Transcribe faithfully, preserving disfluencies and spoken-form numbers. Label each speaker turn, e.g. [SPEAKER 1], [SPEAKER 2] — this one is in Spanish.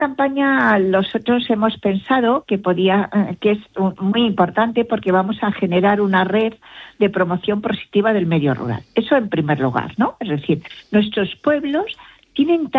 [SPEAKER 1] campaña nosotros hemos pensado que podía, que es muy importante porque vamos a generar una red de promoción positiva del medio rural. Eso en primer lugar, ¿no? Es decir, nuestros pueblos tienen